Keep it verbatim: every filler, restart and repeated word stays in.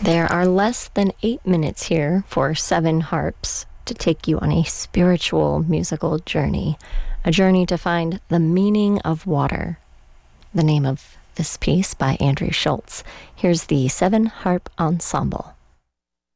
There are less than eight minutes here for seven harps to take you on a spiritual musical journey, a journey to find the meaning of water. The name of this piece by Andrew Schultz. Here's the Seven Harp Ensemble.